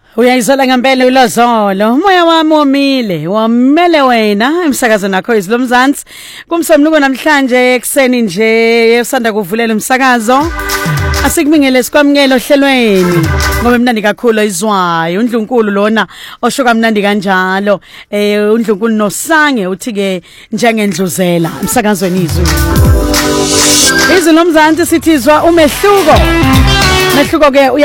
Uyayizola ngempela ulozolo umoya wami womile wamele wena emsakazo nakho izilomzansi kumsomnuko namhlanje ekseni nje usanda kuvulela umsakazo asikubingele sikwamukela ohlelweni ngoba emnandi kakhulu izwayo uNdlunkulu lona osho kamnandi kanjalo uNdlunkulu nosange uthi ke njengendluzela emsakazweni izwi izilomzansi sithizwa umehluko ke